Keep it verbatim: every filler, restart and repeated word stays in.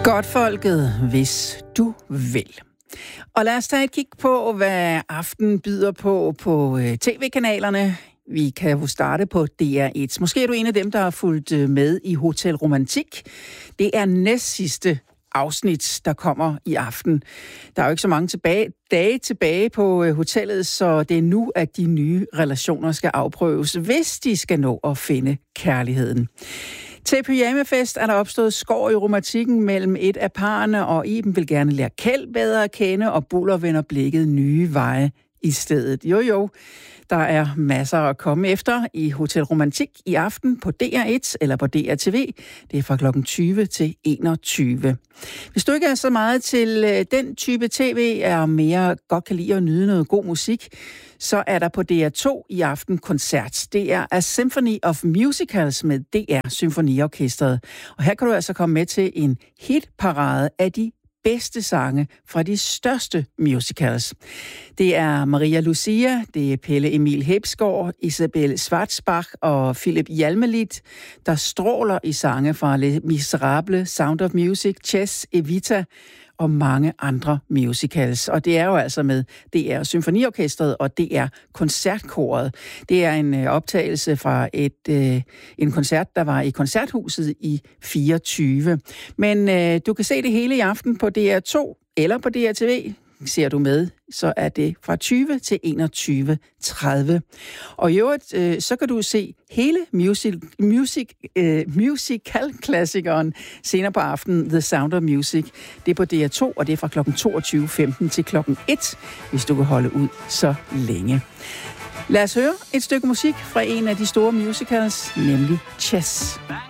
Godtfolket, hvis du vil. Og lad os tage et kig på, hvad aftenen byder på på tv-kanalerne. Vi kan jo starte på D R et. Måske er du en af dem, der har fulgt med i Hotel Romantik. Det er næst sidste afsnit, der kommer i aften. Der er jo ikke så mange tilbage, dage tilbage på hotellet, så det er nu, at de nye relationer skal afprøves, hvis de skal nå at finde kærligheden. Til pyjamafest er der opstået skår i romantikken mellem et af parerne, og Iben vil gerne lære Kjeld bedre at kende, og Buller vender blikket nye veje i stedet. Jo jo, der er masser at komme efter i Hotel Romantik i aften på D R et eller på D R T V. Det er fra klokken tyve til enogtyve. Hvis du ikke er så meget til den type tv, er mere godt kan lide at nyde noget god musik, så er der på D R to i aften koncert. Det er A Symphony of Musicals med D R Symfoniorkestret. Og her kan du altså komme med til en hitparade af de bedste sange fra de største musicals. Det er Maria Lucia, det er Pelle Emil Hebsgaard, Isabel Schwarzbach og Philip Hjalmelidt, der stråler i sange fra Les Miserables, Sound of Music, Chess, Evita og mange andre musicals. Og det er jo altså med D R Symfoniorkestret og D R Koncertkoret. Det er en optagelse fra et, øh, en koncert, der var i Koncerthuset i fireogtyve. Men øh, du kan se det hele i aften på D R to eller på D R T V. Ser du med, så er det fra tyve til enogtyve tredive. Og i øvrigt, øh, så kan du se hele music, music, øh, musical-klassikeren senere på aftenen, The Sound of Music. Det er på D R to, og det er fra klokken toogtyve femten til klokken et, hvis du kan holde ud så længe. Lad os høre et stykke musik fra en af de store musicals, nemlig Chess.